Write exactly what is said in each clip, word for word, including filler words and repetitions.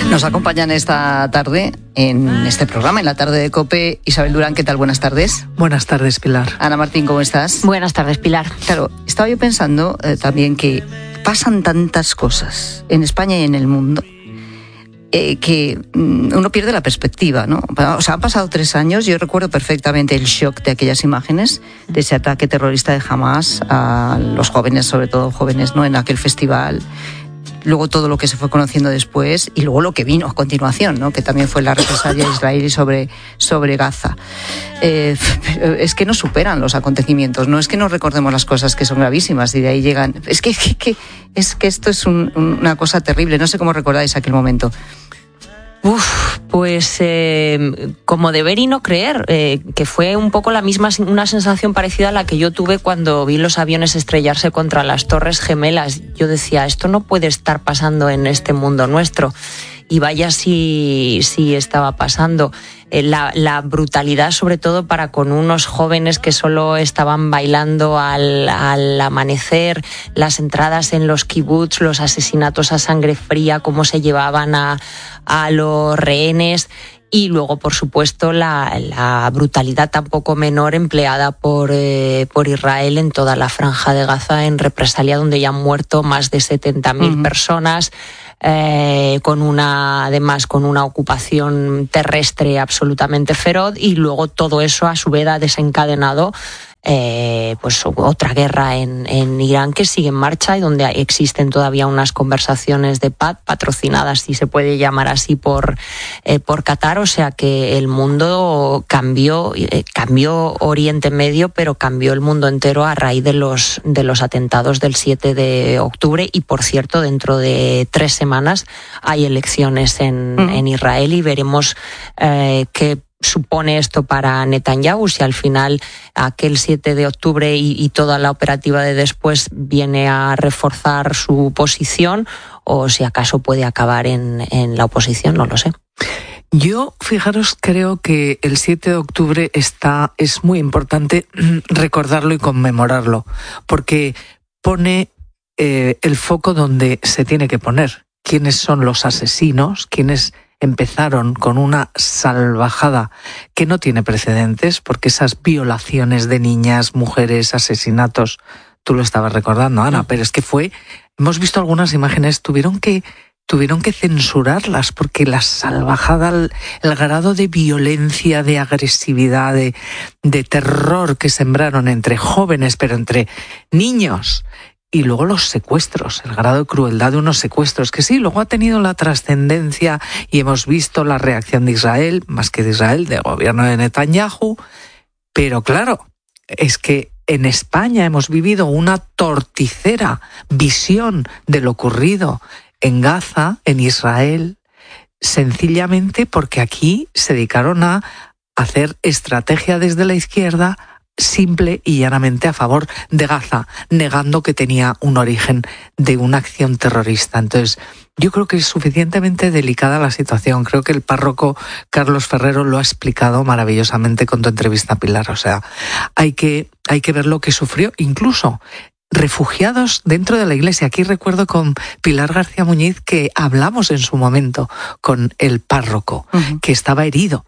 Nos acompañan esta tarde en este programa, en la tarde de COPE, Isabel Durán. ¿Qué tal? Buenas tardes. Buenas tardes, Pilar. Ana Martín, ¿cómo estás? Buenas tardes, Pilar. Claro, estaba yo pensando eh, también que pasan tantas cosas en España y en el mundo eh, que mm, uno pierde la perspectiva, ¿no? O sea, han pasado tres años. Yo recuerdo perfectamente el shock de aquellas imágenes, de ese ataque terrorista de Hamás a los jóvenes, sobre todo jóvenes, ¿no? En aquel festival. Luego todo lo que se fue conociendo después y luego lo que vino a continuación, ¿no? Que también fue la represalia israelí sobre, sobre Gaza. Eh, es que no superan los acontecimientos, no es que no recordemos las cosas que son gravísimas y de ahí llegan. Es que, que, que, es que esto es un, una cosa terrible, no sé cómo recordáis aquel momento. Uf, pues eh, como de ver y no creer, eh, que fue un poco la misma, una sensación parecida a la que yo tuve cuando vi los aviones estrellarse contra las Torres Gemelas. Yo decía, esto no puede estar pasando en este mundo nuestro. Y vaya si, si estaba pasando. Eh, la, la brutalidad, sobre todo para con unos jóvenes que solo estaban bailando al, al amanecer, las entradas en los kibbutz, los asesinatos a sangre fría, cómo se llevaban a, a los rehenes. Y luego, por supuesto, la, la brutalidad tampoco menor empleada por, eh, por Israel en toda la franja de Gaza en represalia, donde ya han muerto más de setenta mil uh-huh. personas. Eh, con una, además con una ocupación terrestre absolutamente feroz, y luego todo eso a su vez ha desencadenado eh, pues otra guerra en, en Irán que sigue en marcha y donde existen todavía unas conversaciones de paz patrocinadas, si se puede llamar así, por, eh, por Qatar. O sea que el mundo cambió, eh, cambió Oriente Medio, pero cambió el mundo entero a raíz de los, de los atentados del siete de octubre. Y por cierto, dentro de tres semanas hay elecciones en, uh-huh. en Israel y veremos eh, qué supone esto para Netanyahu, si al final aquel siete de octubre y, y toda la operativa de después viene a reforzar su posición, o si acaso puede acabar en, en la oposición, no lo sé. Yo, fijaros, creo que el siete de octubre está, es muy importante recordarlo y conmemorarlo, porque pone eh, el foco donde se tiene que poner. ¿Quiénes son los asesinos? ¿Quiénes empezaron con una salvajada que no tiene precedentes? Porque esas violaciones de niñas, mujeres, asesinatos, tú lo estabas recordando, Ana, pero es que fue, hemos visto algunas imágenes, tuvieron que tuvieron que censurarlas porque la salvajada, el, el grado de violencia, de agresividad, de, de terror que sembraron entre jóvenes, pero entre niños. Y luego los secuestros, el grado de crueldad de unos secuestros, que sí, luego ha tenido la trascendencia y hemos visto la reacción de Israel, más que de Israel, del gobierno de Netanyahu. Pero claro, es que en España hemos vivido una torticera visión de lo ocurrido en Gaza, en Israel, sencillamente porque aquí se dedicaron a hacer estrategia desde la izquierda, simple y llanamente a favor de Gaza, negando que tenía un origen de una acción terrorista. Entonces, yo creo que es suficientemente delicada la situación. Creo que el párroco Carlos Ferrero lo ha explicado maravillosamente con tu entrevista, Pilar. O sea, hay que, hay que ver lo que sufrió, incluso refugiados dentro de la iglesia. Aquí recuerdo con Pilar García Muñiz que hablamos en su momento con el párroco, uh-huh. que estaba herido.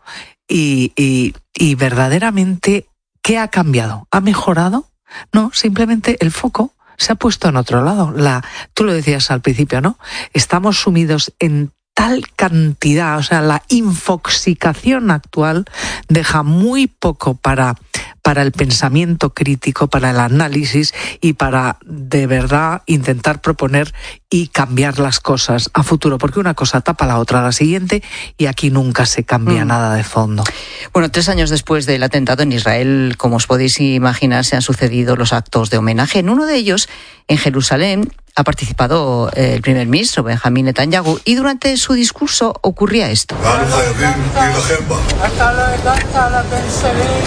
Y, y, y verdaderamente, ¿qué ha cambiado? ¿Ha mejorado? No, simplemente el foco se ha puesto en otro lado. La, tú lo decías al principio, ¿no? Estamos sumidos en tal cantidad, o sea, la infoxicación actual deja muy poco para, para el pensamiento crítico, para el análisis y para de verdad intentar proponer y cambiar las cosas a futuro, porque una cosa tapa la otra, la siguiente, y aquí nunca se cambia mm. nada de fondo. Bueno, tres años después del atentado en Israel, como os podéis imaginar, se han sucedido los actos de homenaje. En uno de ellos, en Jerusalén, ha participado el primer ministro Benjamín Netanyahu y durante su discurso ocurría esto.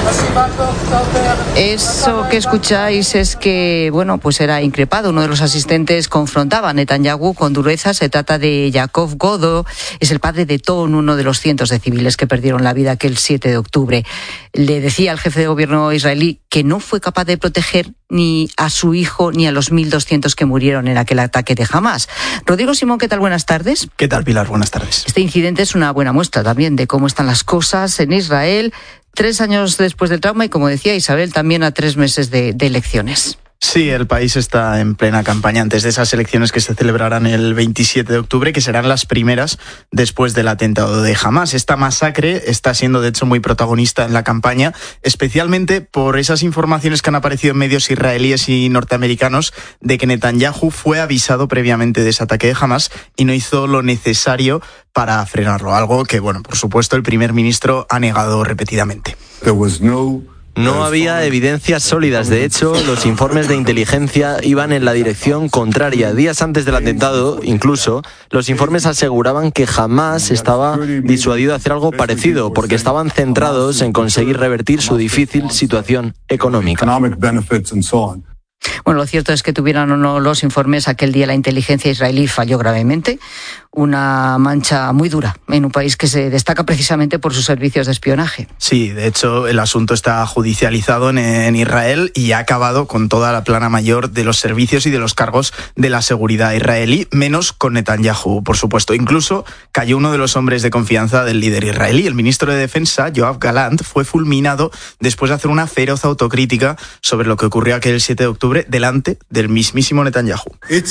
Eso que escucháis es que, bueno, pues era increpado. Uno de los asistentes confrontaba a Netanyahu con dureza. Se trata de Yaakov Godo, es el padre de Ton, uno de los cientos de civiles que perdieron la vida aquel siete de octubre. Le decía al jefe de gobierno israelí que no fue capaz de proteger ni a su hijo ni a los mil doscientos que murieron en aquel ataque de Hamás. Rodrigo Simón, ¿qué tal? Buenas tardes. ¿Qué tal, Pilar? Buenas tardes. Este incidente es una buena muestra también de cómo están las cosas en Israel, tres años después del trauma y, como decía Isabel, también a tres meses de, de elecciones. Sí, el país está en plena campaña antes de esas elecciones que se celebrarán el veintisiete de octubre, que serán las primeras después del atentado de Hamás. Esta masacre está siendo, de hecho, muy protagonista en la campaña, especialmente por esas informaciones que han aparecido en medios israelíes y norteamericanos de que Netanyahu fue avisado previamente de ese ataque de Hamás y no hizo lo necesario para frenarlo, algo que, bueno, por supuesto, el primer ministro ha negado repetidamente. There was no No había evidencias sólidas. De hecho, los informes de inteligencia iban en la dirección contraria. Días antes del atentado, incluso, los informes aseguraban que jamás estaba disuadido de hacer algo parecido, porque estaban centrados en conseguir revertir su difícil situación económica. Bueno, lo cierto es que tuvieran o no los informes, aquel día la inteligencia israelí falló gravemente. Una mancha muy dura en un país que se destaca precisamente por sus servicios de espionaje. Sí, de hecho, el asunto está judicializado en, en Israel y ha acabado con toda la plana mayor de los servicios y de los cargos de la seguridad israelí, menos con Netanyahu, por supuesto. Incluso cayó uno de los hombres de confianza del líder israelí. El ministro de Defensa, Yoav Gallant, fue fulminado después de hacer una feroz autocrítica sobre lo que ocurrió aquel siete de octubre delante del mismísimo Netanyahu.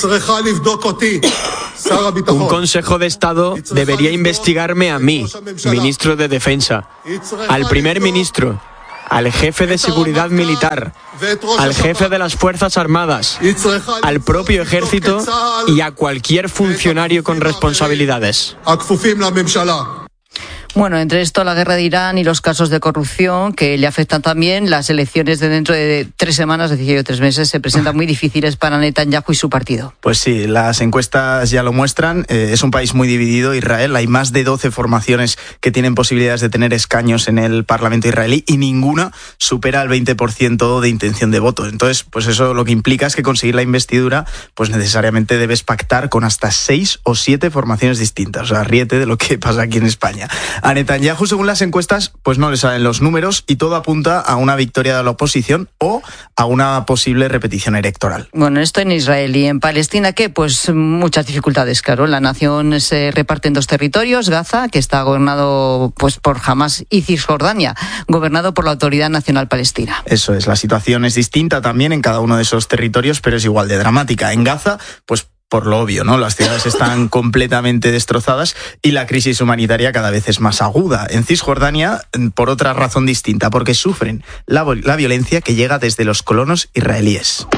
Un Consejo de Estado debería investigarme a mí, ministro de Defensa, al primer ministro, al jefe de seguridad militar, al jefe de las Fuerzas Armadas, al propio ejército y a cualquier funcionario con responsabilidades. Bueno, entre esto, la guerra de Irán y los casos de corrupción que le afectan también, las elecciones de dentro de tres semanas, es decir, tres meses, se presentan muy difíciles para Netanyahu y su partido. Pues sí, las encuestas ya lo muestran. Eh, es un país muy dividido, Israel. Hay más de doce formaciones que tienen posibilidades de tener escaños en el Parlamento israelí y ninguna supera el veinte por ciento de intención de voto. Entonces, pues eso lo que implica es que conseguir la investidura, pues necesariamente debes pactar con hasta seis o siete formaciones distintas. O sea, ríete de lo que pasa aquí en España. A Netanyahu, según las encuestas, pues no le salen los números y todo apunta a una victoria de la oposición o a una posible repetición electoral. Bueno, esto en Israel. ¿Y en Palestina qué? Pues muchas dificultades, claro. La nación se reparte en dos territorios, Gaza, que está gobernado pues por Hamás, y Cisjordania, gobernado por la Autoridad Nacional Palestina. Eso es, la situación es distinta también en cada uno de esos territorios, pero es igual de dramática. En Gaza, pues por lo obvio, ¿no? Las ciudades están completamente destrozadas y la crisis humanitaria cada vez es más aguda. En Cisjordania, por otra razón distinta, porque sufren la, la violencia que llega desde los colonos israelíes.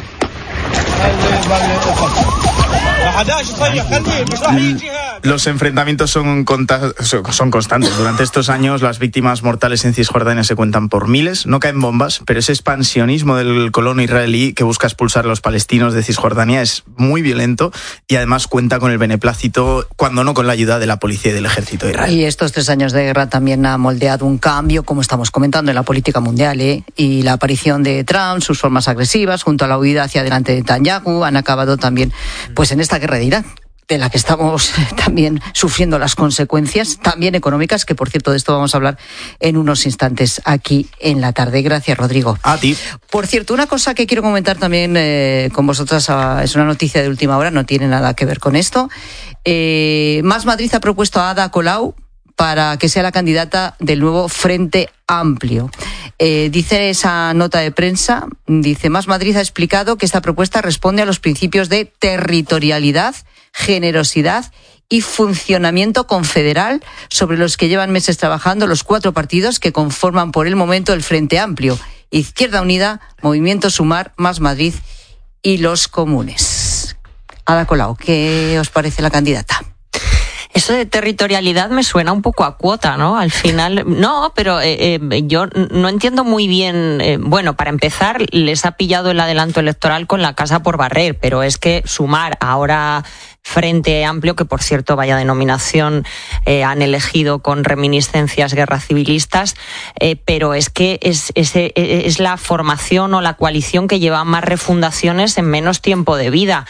Los enfrentamientos son, conta- son constantes. Durante estos años las víctimas mortales en Cisjordania se cuentan por miles. No caen bombas, pero ese expansionismo del colono israelí que busca expulsar a los palestinos de Cisjordania es muy violento y además cuenta con el beneplácito, cuando no con la ayuda de la policía y del ejército de Israel. Y estos tres años de guerra también han moldeado un cambio, como estamos comentando, en la política mundial, ¿eh? Y la aparición de Trump, sus formas agresivas, junto a la huida hacia adelante de Netanyahu, han acabado también pues en esta guerra de Irán, de la que estamos también sufriendo las consecuencias, también económicas, que por cierto de esto vamos a hablar en unos instantes aquí en la tarde. Gracias, Rodrigo. A ti. Por cierto, una cosa que quiero comentar también eh, con vosotras, uh, es una noticia de última hora, no tiene nada que ver con esto. Eh, Más Madrid ha propuesto a Ada Colau para que sea la candidata del nuevo Frente Amplio. Eh, dice esa nota de prensa, dice, Más Madrid ha explicado que esta propuesta responde a los principios de territorialidad, generosidad y funcionamiento confederal sobre los que llevan meses trabajando los cuatro partidos que conforman por el momento el Frente Amplio: Izquierda Unida, Movimiento Sumar, Más Madrid y los Comunes. Ada Colau, ¿qué os parece la candidata? Eso de territorialidad me suena un poco a cuota, ¿no? Al final, no, pero eh, eh, yo no entiendo muy bien. Eh, bueno, para empezar, les ha pillado el adelanto electoral con la casa por barrer, pero es que Sumar ahora Frente Amplio, que por cierto, vaya denominación eh, han elegido con reminiscencias guerra civilistas, eh, pero es que es, es, es la formación o la coalición que lleva más refundaciones en menos tiempo de vida.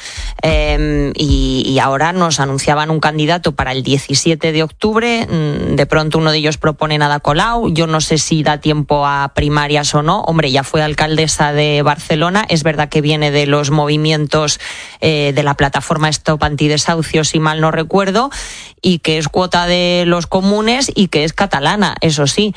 Eh, y, y ahora nos anunciaban un candidato para el diecisiete de octubre, de pronto uno de ellos propone Ada Colau, yo no sé si da tiempo a primarias o no. Hombre, ya fue alcaldesa de Barcelona, es verdad que viene de los movimientos eh, de la plataforma Stop Antidesahucios, si mal no recuerdo, y que es cuota de los comunes y que es catalana, eso sí.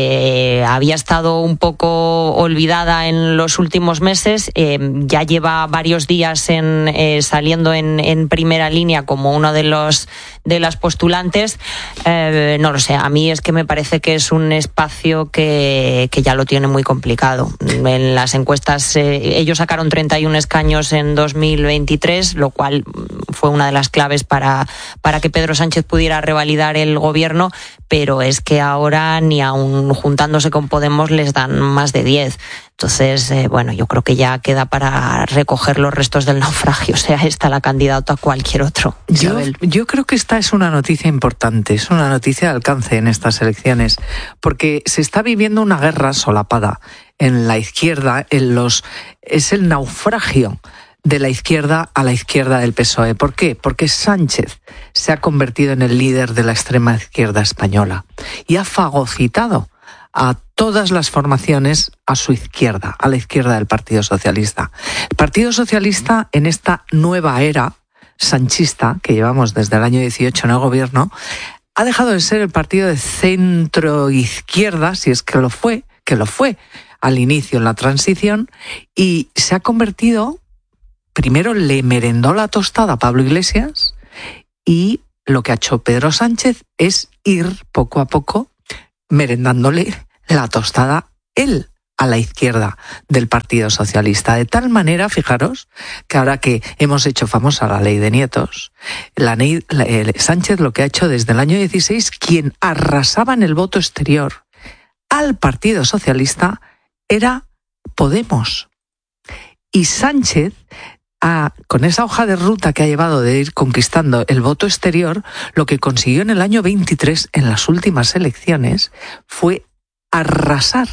Eh, había estado un poco olvidada en los últimos meses, eh, ya lleva varios días en, eh, saliendo en, en primera línea como uno de los de las postulantes. Eh, no lo sé, a mí es que me parece que es un espacio que, que ya lo tiene muy complicado. En las encuestas, eh, ellos sacaron treinta y uno escaños en dos mil veintitrés, lo cual fue una de las claves para, para que Pedro Sánchez pudiera revalidar el gobierno, pero es que ahora ni aun juntándose con Podemos les dan más de diez. Entonces, eh, bueno, yo creo que ya queda para recoger los restos del naufragio, sea esta la candidata o cualquier otro. Yo, yo creo que esta es una noticia importante, es una noticia de alcance en estas elecciones, porque se está viviendo una guerra solapada en la izquierda, en los es el naufragio de la izquierda a la izquierda del P S O E. ¿Por qué? Porque Sánchez se ha convertido en el líder de la extrema izquierda española y ha fagocitado a todas las formaciones a su izquierda, a la izquierda del Partido Socialista. El Partido Socialista, en esta nueva era sanchista que llevamos desde el año dieciocho en el gobierno, ha dejado de ser el partido de centro-izquierda, si es que lo fue, que lo fue al inicio en la transición, y se ha convertido, primero le merendó la tostada a Pablo Iglesias, y lo que ha hecho Pedro Sánchez es ir poco a poco merendándole la tostada él a la izquierda del Partido Socialista. De tal manera, fijaros, que ahora que hemos hecho famosa la ley de nietos, la ley, la, eh, Sánchez lo que ha hecho desde el año dieciséis, quien arrasaba en el voto exterior al Partido Socialista era Podemos. Y Sánchez, ah, con esa hoja de ruta que ha llevado de ir conquistando el voto exterior, lo que consiguió en el año veintitrés, en las últimas elecciones, fue arrasar,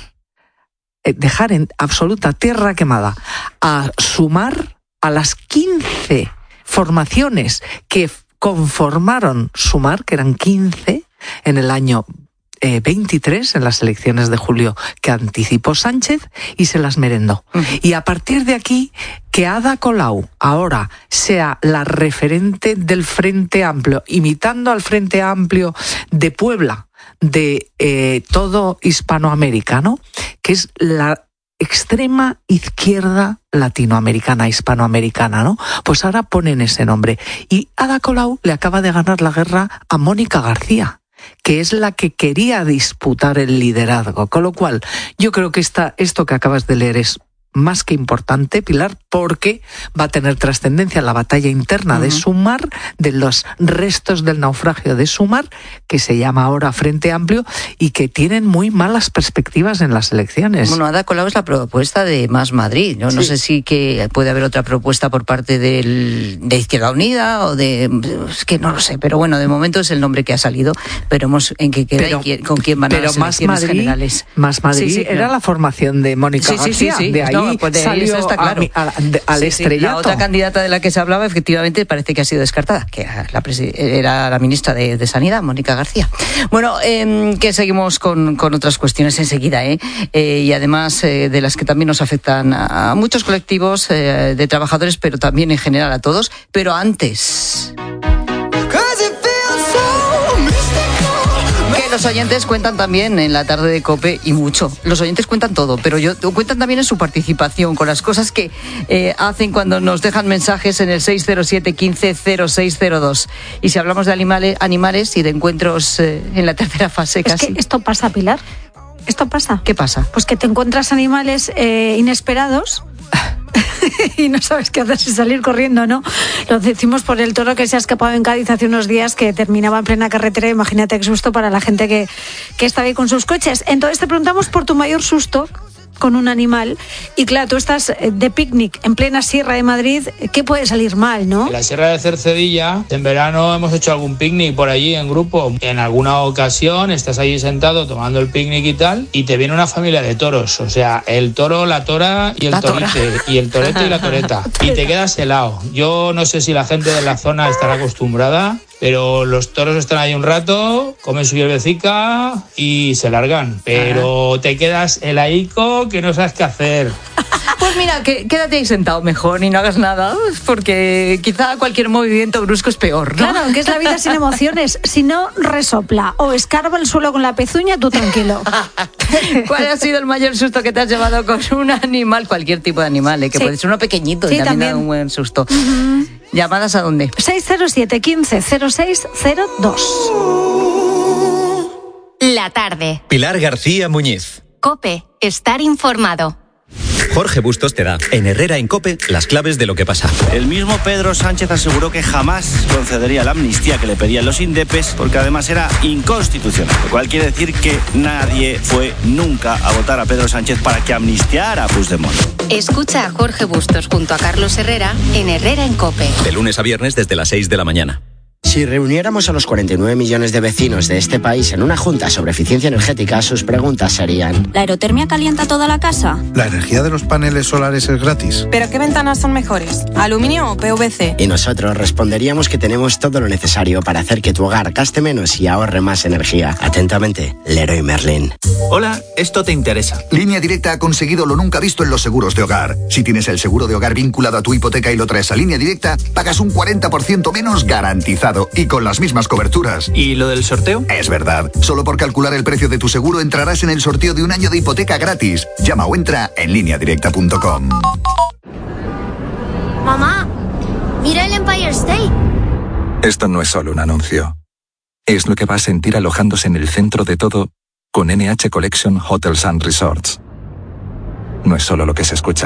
dejar en absoluta tierra quemada a Sumar, a las quince formaciones que conformaron Sumar, que eran quince en el año eh, veintitrés, en las elecciones de julio que anticipó Sánchez, y se las merendó. Uh-huh. Y a partir de aquí, que Ada Colau ahora sea la referente del Frente Amplio, imitando al Frente Amplio de Puebla, de eh, todo hispanoamericano, que es la extrema izquierda latinoamericana, hispanoamericana, ¿no? Pues ahora ponen ese nombre. Y Ada Colau le acaba de ganar la guerra a Mónica García, que es la que quería disputar el liderazgo. Con lo cual, yo creo que esta, esto que acabas de leer es más que importante, Pilar, porque va a tener trascendencia en la batalla interna uh-huh. de Sumar, de los restos del naufragio de Sumar, que se llama ahora Frente Amplio, y que tienen muy malas perspectivas en las elecciones. Bueno, Ada Colau es la propuesta de Más Madrid. Yo sí. no sé si que puede haber otra propuesta por parte del, de Izquierda Unida o de... Es que no lo sé, pero bueno, de momento es el nombre que ha salido. Veremos en qué queda pero, y quién, con quién van a las elecciones Madrid, generales. Más Madrid sí, sí, era no. la formación de Mónica sí, García, sí, sí, sí. de ahí No, pues de salió está claro. a, a, de, al sí, estrellato. Sí, la otra candidata de la que se hablaba efectivamente parece que ha sido descartada, que la era la ministra de, de Sanidad, Mónica García. Bueno, eh, que seguimos con, con otras cuestiones enseguida, ¿eh? eh y además eh, de las que también nos afectan a muchos colectivos eh, de trabajadores, pero también en general a todos. Pero antes... Los oyentes cuentan también en la tarde de COPE y mucho. Los oyentes cuentan todo, pero yo, cuentan también en su participación, con las cosas que eh, hacen cuando nos dejan mensajes en el seis cero siete, quince, cero seis cero dos. Y si hablamos de animales, animales y de encuentros eh, en la tercera fase casi. Es que esto pasa, Pilar. Esto pasa. ¿Qué pasa? Pues que te encuentras animales eh, inesperados y no sabes qué hacer, si salir corriendo o no. Lo decimos por el toro que se ha escapado en Cádiz hace unos días, que terminaba en plena carretera. Imagínate qué susto para la gente que, que estaba ahí con sus coches. Entonces te preguntamos por tu mayor susto con un animal. Y claro, tú estás de picnic en plena Sierra de Madrid, ¿qué puede salir mal, no? En la Sierra de Cercedilla, en verano hemos hecho algún picnic por allí en grupo. En alguna ocasión estás allí sentado tomando el picnic y tal, y te viene una familia de toros. O sea, el toro, la tora y el torite, y el torete y la toreta. Y te quedas helado. Yo no sé si la gente de la zona estará acostumbrada, pero los toros están ahí un rato, comen su hierbecica y se largan. Pero te quedas helaico que no sabes qué hacer. Pues mira, que, quédate ahí sentado mejor y no hagas nada, porque quizá cualquier movimiento brusco es peor, ¿no? Claro, que es la vida sin emociones. Si no, resopla o escarba el suelo con la pezuña, tú tranquilo. ¿Cuál ha sido el mayor susto que te has llevado con un animal? Cualquier tipo de animal, ¿eh? Que sí. Puede ser uno pequeñito sí, y también, también da un buen susto. Uh-huh. ¿Llamadas a dónde? seis cero siete, quince, cero seis cero dos. La tarde. Pilar García Muñiz. COPE. Estar informado. Jorge Bustos te da, en Herrera en COPE, las claves de lo que pasa. El mismo Pedro Sánchez aseguró que jamás concedería la amnistía que le pedían los indepes, porque además era inconstitucional. Lo cual quiere decir que nadie fue nunca a votar a Pedro Sánchez para que amnistiara a Puigdemont. Escucha a Jorge Bustos junto a Carlos Herrera en Herrera en COPE. De lunes a viernes desde las seis de la mañana. Si reuniéramos a los cuarenta y nueve millones de vecinos de este país en una junta sobre eficiencia energética, sus preguntas serían: ¿la aerotermia calienta toda la casa? ¿La energía de los paneles solares es gratis? ¿Pero qué ventanas son mejores? ¿Aluminio o P V C? Y nosotros responderíamos que tenemos todo lo necesario para hacer que tu hogar gaste menos y ahorre más energía. Atentamente, Leroy Merlin. Hola, esto te interesa. Línea Directa ha conseguido lo nunca visto en los seguros de hogar. Si tienes el seguro de hogar vinculado a tu hipoteca y lo traes a Línea Directa, pagas un cuarenta por ciento menos garantizado y con las mismas coberturas. ¿Y lo del sorteo? Es verdad. Solo por calcular el precio de tu seguro entrarás en el sorteo de un año de hipoteca gratis. Llama o entra en línea directa punto com. Mamá, mira el Empire State. Esto no es solo un anuncio. Es lo que va a sentir alojándose en el centro de todo con N H Collection Hotels and Resorts. No es solo lo que se escucha.